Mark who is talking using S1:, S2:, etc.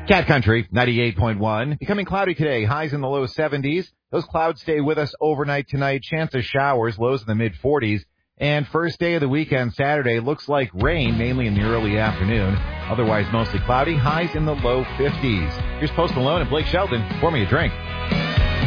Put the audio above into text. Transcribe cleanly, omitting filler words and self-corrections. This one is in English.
S1: Cat Country, 98.1. Becoming cloudy today, highs in the low 70s. Those clouds stay with us overnight tonight. Chance of showers, lows in the mid-40s. And first day of the weekend, Saturday, looks like rain, mainly in the early afternoon. Otherwise, mostly cloudy, highs in the low 50s. Here's Post Malone and Blake Shelton. Pour me a drink.